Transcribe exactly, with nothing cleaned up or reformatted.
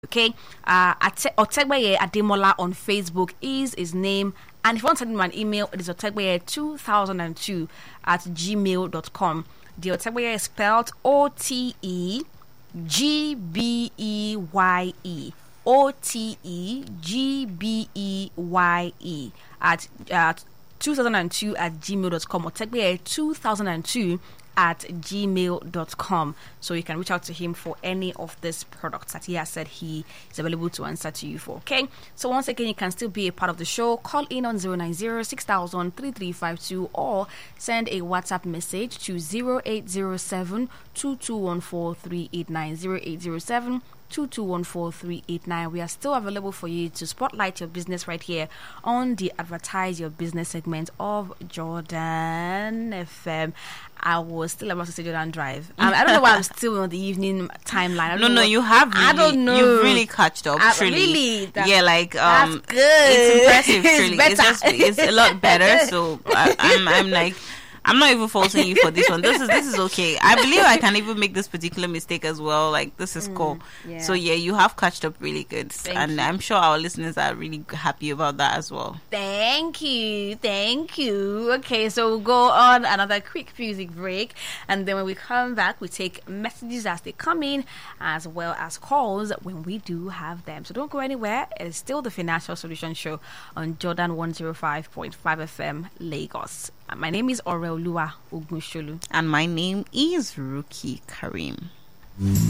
Okay, uh, Otegbeye Ademola on Facebook is his name. And if you want to send him an email, it is otegbeye two thousand two at gmail dot com. The Otegbeye is spelled O T E G B E Y E. O T E G B E Y E at uh, two thousand two at gmail dot com. Otegbeye two thousand two at gmail dot com. So you can reach out to him for any of these products that he has said he is available to answer to you for. Okay, so once again, you can still be a part of the show. Call in on zero nine zero six thousand three three five two or send a WhatsApp message to zero eight zero seven two two one four three eight nine. zero eight zero seven two two one four three eight nine. We are still available for you to spotlight your business right here on the Advertise Your Business segment of Jordan F M. I was still about to say Jordan Drive. Um, I don't know why I'm still on the evening timeline. I don't no, know no, what, you have really, I don't know. You've really catched up, I, truly. Really? That, yeah, like, um, that's good. It's impressive, truly. It's It's, better. just, it's a lot better, so I, I'm, I'm like... I'm not even faulting you for this one. This is this is okay. I believe I can even make this particular mistake as well. Like, this is mm, cool. Yeah. So yeah, you have catched up really good. Thank and you. I'm sure our listeners are really happy about that as well. Thank you. Thank you. Okay, so we'll go on another quick music break. And then when we come back, we take messages as they come in, as well as calls when we do have them. So don't go anywhere. It's still the Financial Solution Show on Jordan one oh five point five F M, Lagos. My name is Aurel Lua Ogunsholu. And my name is Ruki Karim.